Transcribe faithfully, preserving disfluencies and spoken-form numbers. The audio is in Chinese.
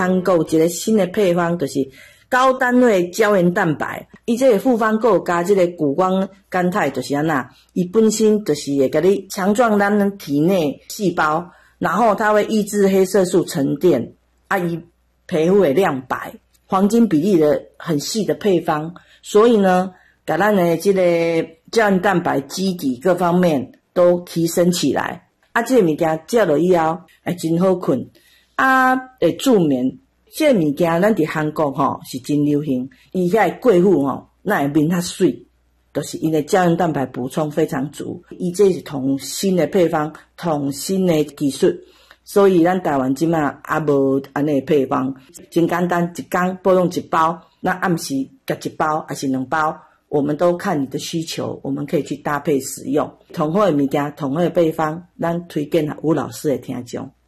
韩国有一个新的配方，就是高单位胶原蛋白，伊这个复方还有加这个谷胱甘肽，就是安那，伊本身就是会甲你强壮咱体内细胞，然后它会抑制黑色素沉淀，啊，伊皮肤会亮白，黄金比例的很细的配方，所以呢，把咱的这个胶原蛋白基底各方面都提升起来。啊，这个物件食落以后，会真好困，啊，会助眠。这个物件咱伫韩国吼是真流行，伊遐贵妇吼，那会面较水，就是因为胶原蛋白补充非常足。伊这是同新的配方，同新的技术，所以咱台湾即马也无安尼配方，真简单，一天保养一包，那暗时夹一包还是两包，我们都看你的需求，我们可以去搭配使用。同好的物件，同好的配方，咱推荐给吴老师的听众。